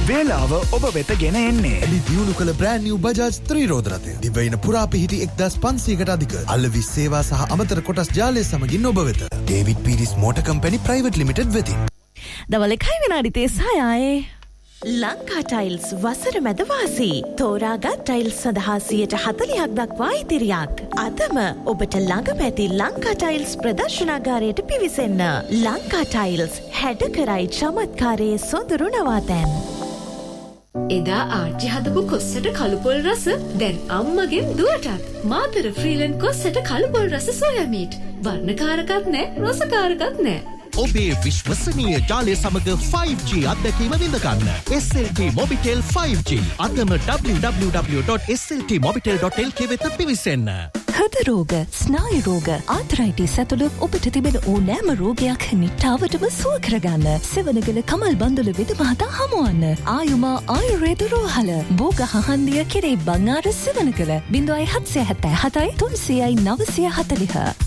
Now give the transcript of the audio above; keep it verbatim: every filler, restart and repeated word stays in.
වේලාව ඔබ වෙත ගෙන එන්නේ. එලි දියුණු කළ brand new Bajaj ත්‍රිරෝද රථය. දිවයින පුරා පිහිටි එක්දාස් පන්සීයකට අධික අලෙවි සේවා සහ අමතර කොටස් ජාලය සමගින් ඔබ වෙත. David Pieris Motor Company Private Limited වෙතින්. දවල් එකයි විනාඩි තිහයි ආයේ. ලංකා ටයිල්ස් වසර මැද වාසී. තෝරාගත් ටයිල්ස් සඳහා සියයට හතළිහක් දක්වා ඉතිරියක්. අදම ඔබට ළඟම ඇති ලංකා ටයිල්ස් ප්‍රදර්ශනාගාරයට පිවිසෙන්න. ලංකා ටයිල්ස් හැඩ කරයි චමත්කාරයේ සොඳුරු නවාතැන්. එදා ආච්චි හදපු කොස්සට කළුපොල් රස දැන් අම්මගෙන් දුවටත්. මාතර ෆ්‍රීලන්ඩ් කොස්සට කළුපොල් රස සෝයා මීට්. වර්ණකාරකත් නෑ රසකාරකත් නෑ. ඔබේ විශ්වසනීය ජාලය සමග ෆයිව් ජී අත්දැකීම විඳ ගන්න. S L T Mobitel five G. අදම w w w dot s l t mobitel dot l k වෙත පිවිසෙන්න. හෘද රෝග, ස්නායු රෝග, ආතරයිටිස් ඇතුළු ඔබට තිබෙන ඕනෑම රෝගයක් නිට්ටාවටම සුව කරගන්න. සෙවණගල කමල් බන්දුල වෙද මහතා හමුවන්න. ආයුමා ආයුර්වේද රෝහල. බෝග හහන්දිය කෙරේ බංආර සෙවණගල. ज़ीरो सात सात सात तुम नवसिया हतलिह